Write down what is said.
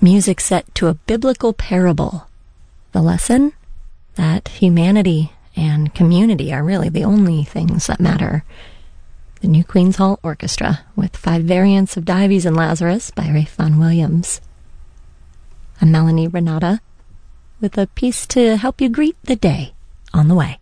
Music set to a biblical parable. The lesson? That humanity and community are really the only things that matter. The New Queen's Hall Orchestra, with 5 variants of Dives and Lazarus by Ralph Vaughan Williams. I'm Melanie Renata, with a piece to help you greet the day on the way.